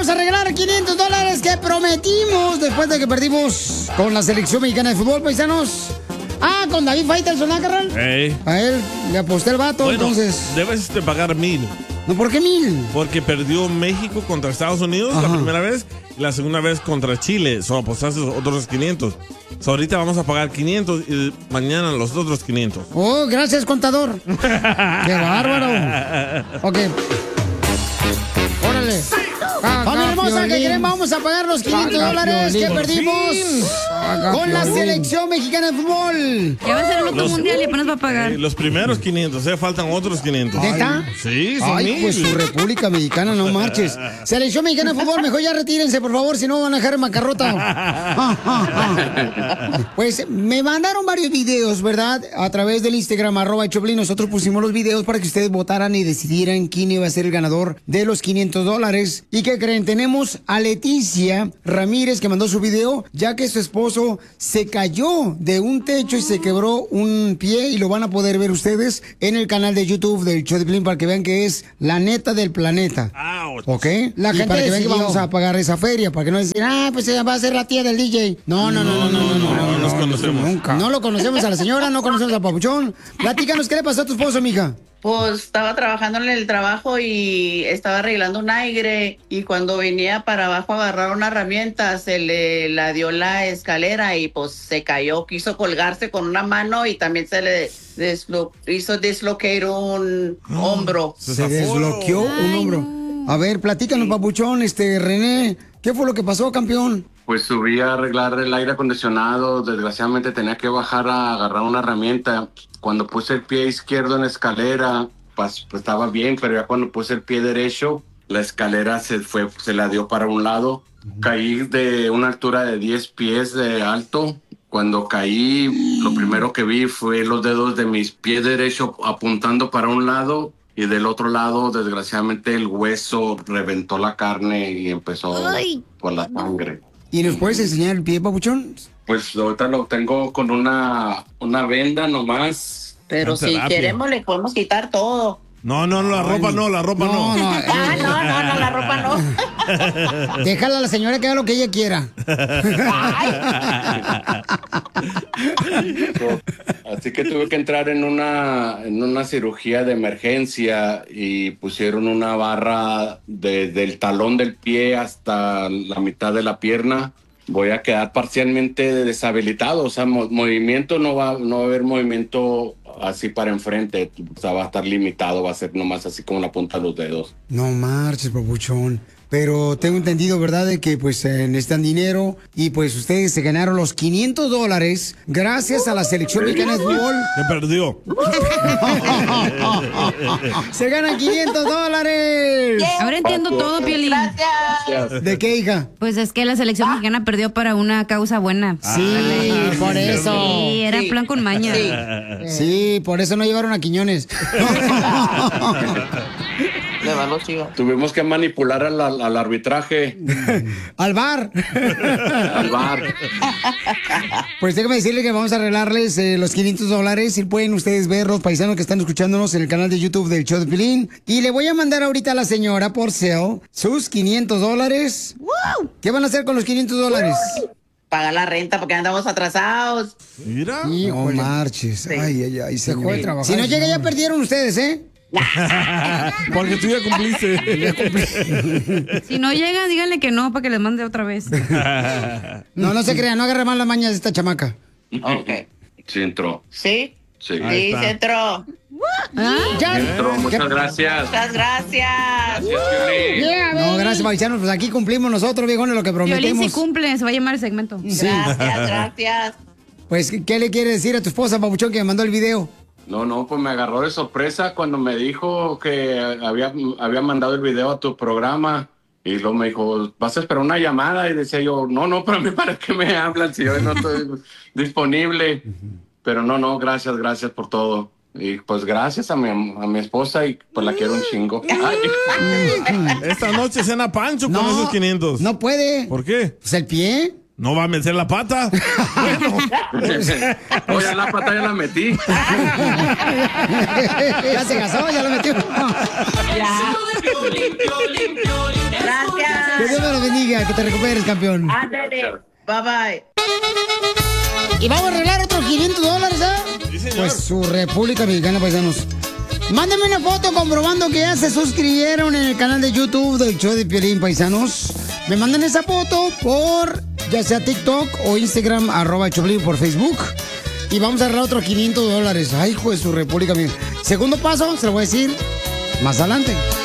vamos a regalar $500 que prometimos después de que perdimos con la selección mexicana de fútbol, paisanos. Ah, con David Faitelson, ¿no, carnal? A él le aposté el vato, bueno, entonces. Debes de pagar 1,000. No, ¿por qué 1,000? Porque perdió México contra Estados Unidos la primera vez y la segunda vez contra Chile. Solo apostaste otros 500. Ahorita vamos a pagar 500 y mañana los otros 500. Oh, gracias, contador. ¡Qué bárbaro! Ok. ¡Órale! Familia hermosa, ¿qué creen? Vamos a pagar los $500 que perdimos con la selección mexicana de fútbol. Ya va a ser el otro mundial y apenas va a pagar. Los primeros 500, faltan otros 500. ¿Neta? Sí, son Ay, 1,000. pues su República Mexicana, no marches. Selección Mexicana de Fútbol, mejor ya retírense, por favor, si no van a dejar en bancarrota. Pues me mandaron varios videos, ¿verdad? A través del Instagram, @Choplin. Nosotros pusimos los videos para que ustedes votaran y decidieran quién iba a ser el ganador de los $500. ¿Y qué creen? Tenemos a Leticia Ramírez que mandó su video, ya que su esposo se cayó de un techo y se quebró un pie, y lo van a poder ver ustedes en el canal de YouTube del show de Piolín para que vean que es la neta del planeta. ¿Ok? La gente para que vean que decidió. vamos a pagar esa feria, para que no decir, pues va a ser la tía del DJ. No nos conocemos. Nunca. No lo conocemos a la señora, no conocemos a Papuchón. Platícanos, ¿qué le pasó a tu esposo, mija? Pues estaba trabajando en el trabajo y estaba arreglando un aire, y cuando venía para abajo a agarrar una herramienta se le la dio la escalera y pues se cayó, quiso colgarse con una mano y también se le hizo dislocar un hombro. Se desbloqueó un hombro. A ver, platícanos, Papuchón, René, ¿qué fue lo que pasó, campeón? Pues subí a arreglar el aire acondicionado, desgraciadamente tenía que bajar a agarrar una herramienta. Cuando puse el pie izquierdo en la escalera, pues estaba bien, pero ya cuando puse el pie derecho, la escalera se la dio para un lado. Caí de una altura de 10 pies de alto. Cuando caí, lo primero que vi fue los dedos de mis pies derechos apuntando para un lado, y del otro lado, desgraciadamente, el hueso reventó la carne y empezó por la sangre. ¿Y nos puedes enseñar el pie, Papuchón? Pues ahorita lo tengo con una venda nomás. Pero si queremos le podemos quitar todo. No, la ropa no. No, la ropa no. Déjala a la señora que haga lo que ella quiera. Así que tuve que entrar en una cirugía de emergencia y pusieron una barra desde el talón del pie hasta la mitad de la pierna. Voy a quedar parcialmente deshabilitado, o sea, movimiento no va a haber movimiento así para enfrente, o sea, va a estar limitado, va a ser nomás así como la punta de los dedos. No marches, Papuchón. Pero tengo entendido, ¿verdad?, de que pues necesitan dinero y pues ustedes se ganaron los $500 gracias a la selección mexicana de fútbol. Que perdió. Se ganan $500. Ahora entiendo todo, Piolín. Gracias. ¿De qué, hija? Pues es que la selección mexicana perdió para una causa buena. Sí, por eso. Sí, era plan con maña. Sí, por eso no llevaron a Quiñones. Le va los chivos. Tuvimos que manipular al arbitraje. Al bar. Al bar. Pues déjame decirle que vamos a arreglarles los $500 y pueden ustedes ver, los paisanos que están escuchándonos en el canal de YouTube del show de Piolín. Y le voy a mandar ahorita a la señora por sale sus $500. ¡Wow! ¿Qué van a hacer con los $500? Pagar la renta porque andamos atrasados. Mira. No marches. Sí. Ay, se Dejó de trabajar, Si no llega, ya señor. perdieron ustedes, ¿eh? Porque tú ya cumpliste. Si no llega, díganle que no para que les mande otra vez. No se crean, no agarre mal las mañas de esta chamaca. Ok. Sí entró. ¿Sí? Sí. Ahí Sí, está. se entró. Ya. Entró, muchas gracias. Muchas gracias. Gracias, Piolín. No, gracias, paisanos. Pues aquí cumplimos nosotros, viejones, lo que Piolín prometemos. sí cumple, se va a llamar el segmento. Gracias. Pues, ¿qué le quiere decir a tu esposa, Papuchón, que me mandó el video? No, pues me agarró de sorpresa cuando me dijo que había mandado el video a tu programa. Y luego me dijo, ¿vas a esperar una llamada? Y decía yo, no, pero a mí, ¿para qué me hablan si yo no estoy disponible? Pero no, gracias por todo. Y pues gracias a mi esposa, y pues la quiero un chingo. Ay. Esta noche cena Pancho con esos 500. No puede. ¿Por qué? Pues el pie. ¿No va a meter la pata? Oye, la pata ya la metí. Ya se casó, ya lo metió. Gracias. Que Dios me lo bendiga, que te recuperes, campeón. Ándale. Bye, bye. Y vamos a arreglar otros $500, ¿eh? Sí, señor. Pues su República Mexicana, paisanos. Mándenme una foto comprobando que ya se suscribieron en el canal de YouTube del show de Piolín, paisanos. Me mandan esa foto por ya sea TikTok o Instagram, @Choplin por Facebook. Y vamos a arreglar otros $500. Ay, hijo de su República Mexicana. Segundo paso, se lo voy a decir más adelante.